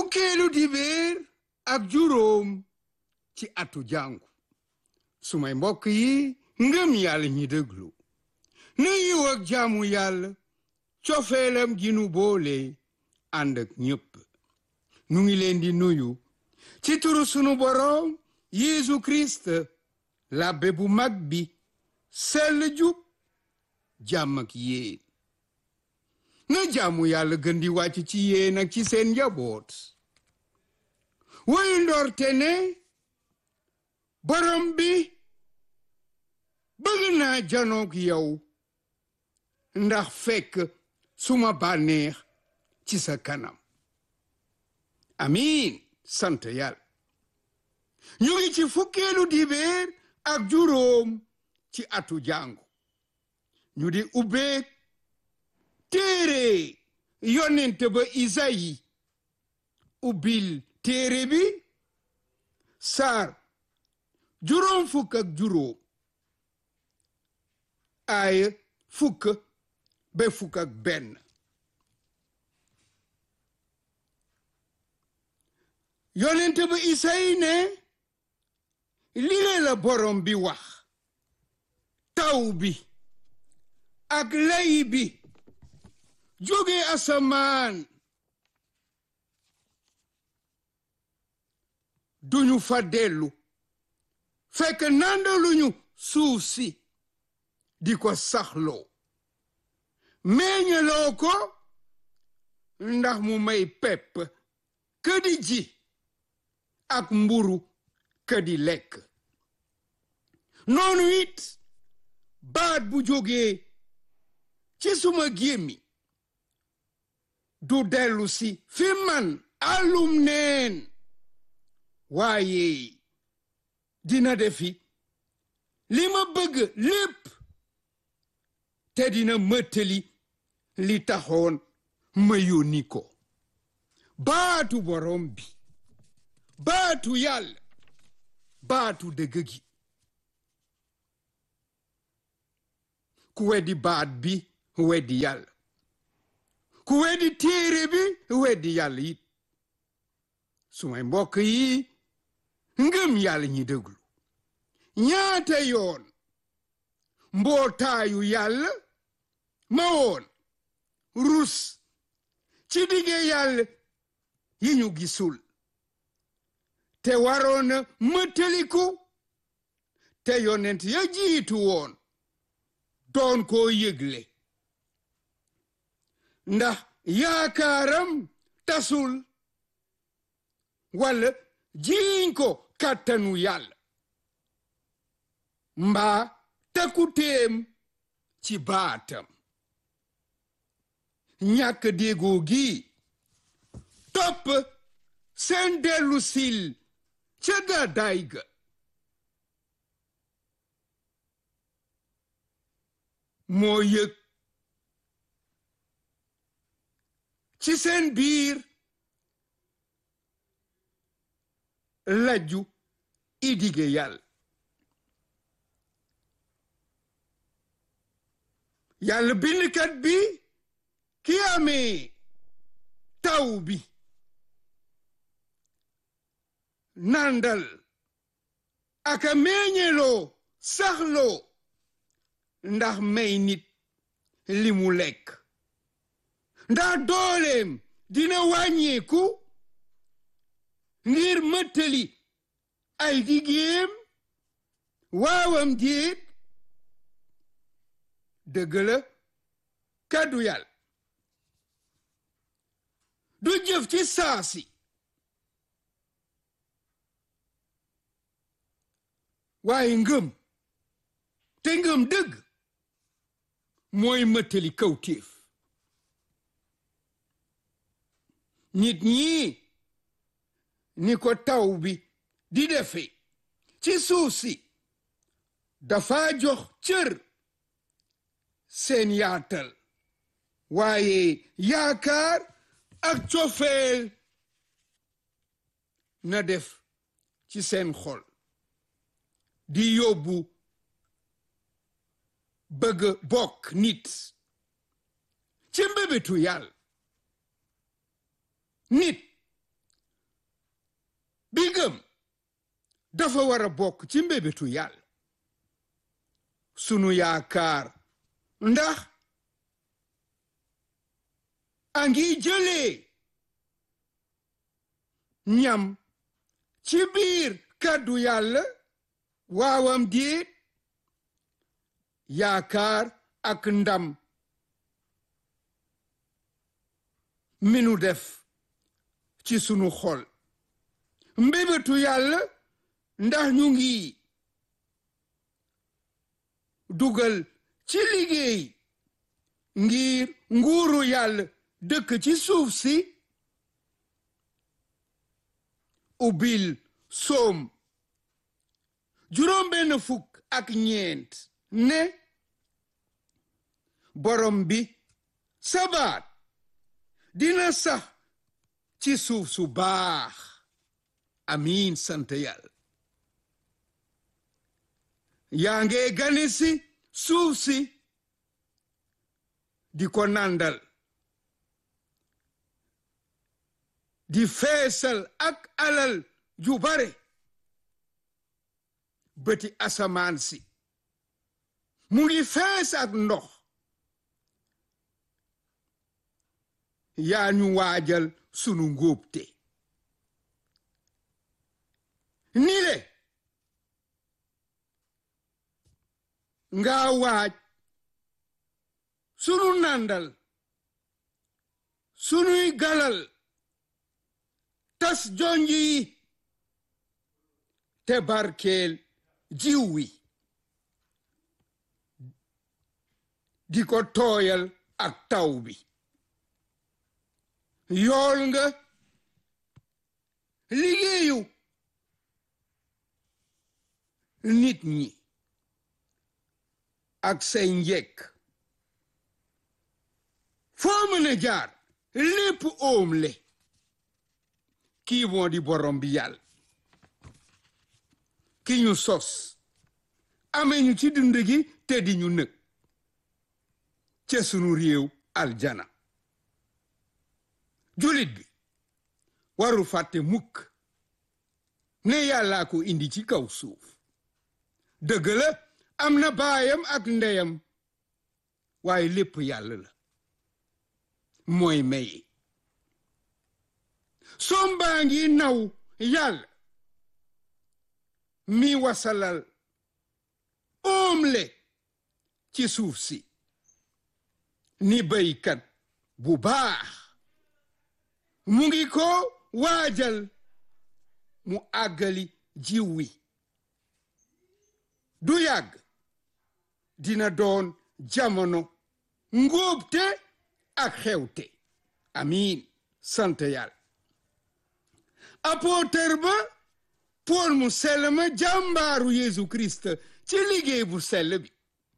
fukkeelu dibéer ak juróom ci atu jàngu sumay mbokk yi ngëm yàlla ñi déglu nu yiw ak jaamu yàlla cofeelam gi nu boole ànd ak ñépp nu ngi leen di nuyu ci turu sunu boroom Yeesu Kirist labbe bu mag bi sell jub jàmm ak yéen na jaamu yàlla gën di wàcc ci yéen ak ci seen njaboot woy ndorte ne borom bi bëgg naa janoog yow ndax fekk suma bànneex ci sa kanam amiin sant yàlla ñu ngi ci fukkeelu dibéer ak juróom ci atu jàngu ñu di ubbeek téere yonent ba Isayi ubbil téere bi saar juróom fukk ak juróom aaya fukk ba fukk ak benn yonent ba Isayi ne lii la borom bi wax taw bi ak lay bi jóge asamaan duñu fa dellu fekk nandaluñu suuf si di ko saxloo meññaloo ko ndax mu may pepp ka di ji ak mburu ka di lekk noonu it baat bu jógee ci suma gémmiñ du dellu si fi man àllum neen waaye dina defi li ma bëgg lépp te dina mëttali li taxoon ma yónni ko baatu borom bi baatu yàlla baatu dëgg gi ku weddi baat bi weddi yàlla ku weddi téere bi weddi yàlla it sumay mbokk yi ngëm yàlla ñi déglu ñaata yoon mbootaayu yàlla ma woon rus ci dige yàlla yi ñu gisul te waroon a mëttaliku te yonent ya jiitu woon doon koo yëgle ndax yaakaaram tasul walla jiiñ ko kàttanu yàlla mbaa takkuteem ci baatam ñàkk déggoo gi topp seen dellu sil ca gàddaay ga moo yëg ci seen biir lajju i dige yàlla yàlla bindkat bi ki amee taw bi nandal aka meññeloo saxloo ndax may nit li mu lekk ndax dooleem dina wàññeeku ngir mëttali ay digéem waawam déet dëgg la kàddu yàlla du jëf ci saasi waaye ngëm te ngëm dëgg mooy mëttali kawtéef nit ñi ni ko taw bi di defe ci suuf si dafa jox cër seen yaatal waaye yaakaar ak cofeel na def ci seen xol di yóbbu bëgg bokk nit ci mbébétu yàlla nit dafa war a bokk ci mbébétu yàlla sunu yaakaar ndax a ngi jëlee ñam ci biir kàddu yàlla waawam déet yaakaar ak ndam mi nu def ci sunu xol mbébétu yàlla ndax ñu ngi dugal ci liggéey ngir nguuru yàlla dëkk ci suuf si ubbil Soom 6:4 ne borom bi sabaat dina sax ci suuf su baax amiin sant yàlla yaa nge gane si suuf si di ko nandal di feesal ak alal ju bare bëti asamaan si mu ngi fees ak ndox yaa ñu waajal sunu ngóobte ni le nga waaj sunu nandal sunuy galal tas jonj yi te barkeel jiw wi di ko tooyal ak taw bi yool nga liggéeyu nit ñi ak say njekk foo mën a jaar lépp oom le kii moo di borom bi yàlla ki ñu sos amee ñu ci dund gi te di ñu nëg ca sunu réew aljana julit bi waru fàtte mukk ne yàllaa ko indi ci kaw suuf dëgg la am na baayam ak ndeyam waaye lépp yàlla la mooy maye sombaa ngi naw yàlla mi wasalal oomle ci suuf si ni baykat bu baax mu ngi ko waajal mu àggali jiw wi du yàgg dina doon jamono ngóobte ak xewte amiin sant yàlla apôtre ba Pool mu sell ma jàmbaaru Yeesu Kirist ci liggéey bu sell bi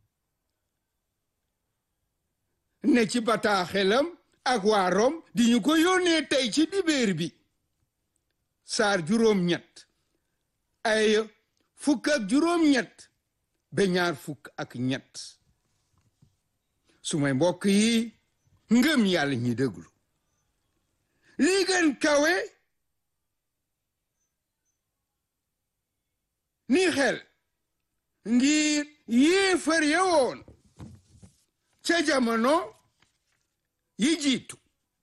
ne ci bataaxelam ak waa Rom di ñu ko yónnee tey ci dibéer bi saar 8 ay 8 ba 23 sumay mbokk yi ngëm yàlla ñi déglu li gën kawe ni xel ngir yéefar ya woon ca jamono yi jiitu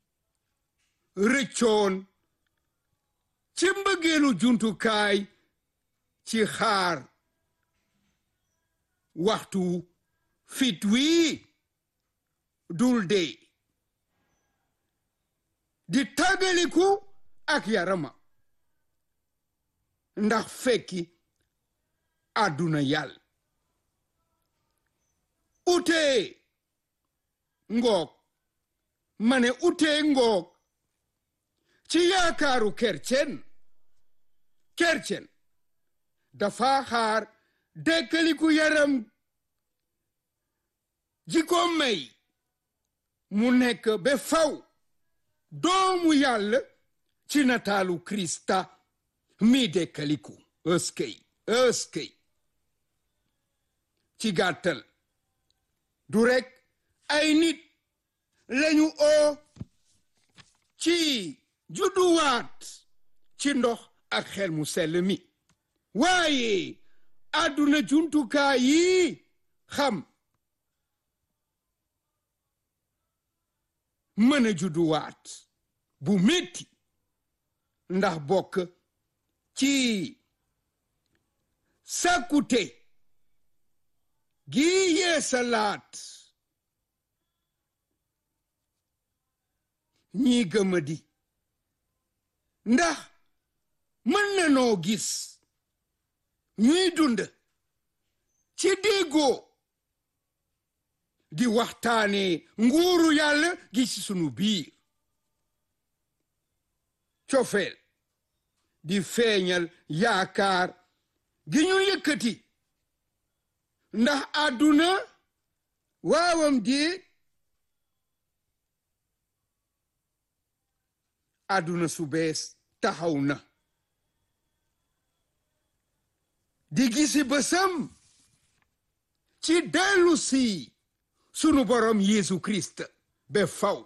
rëccoon ci mbëggeelu jumtukaay ci xaar waxtu fit wii dul dee di tàggaliku ak yarama ndax fekki àdduna yàlla utee ngoog ma ne utee ngoog ci yaakaaru kercen dafa xaar dekkaliku yaram ji ko may mu nekk ba faw doomu yàlla ci nataalu Krista mi dekkaliku ëskëy ci gàttal du rekk ay nit lañu oo ci judduwaat ci ndox ak xel mu sell mi waaye àdduna jumtukaay yi xam mën a judduwaat bu metti ndax bokk ci sàkkute gi yeesalaat ñi gëmadi ndax mën na noo gis ñuy dund ci déggoo di waxtaane nguuru yàlla gi ci sunu biir cofeel di feeñal yaakaar gi ñu yëkkati ndax àdduna waawam di àdduna su bees taxaw na di gisi bësam ci dellu si sunu borom Yeesu Kirist be faw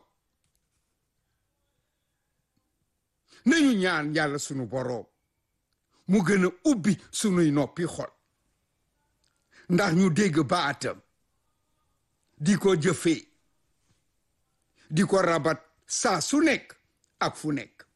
nañu ñaan yàlla sunu borom mu gën a ubbi sunuy noppi xol ndax ñu dégg baatam di ko jëfee di ko rabat saa su nekk ak fu nekk